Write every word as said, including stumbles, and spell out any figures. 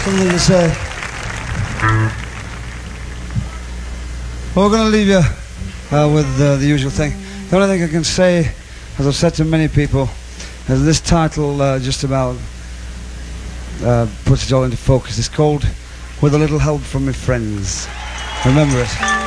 something to say. Well, we're going to leave you uh, with uh, the usual thing. The only thing I can say, as I've said to many people, is this title uh, just about uh, puts it all into focus. It's called With a Little Help from My Friends. Remember it.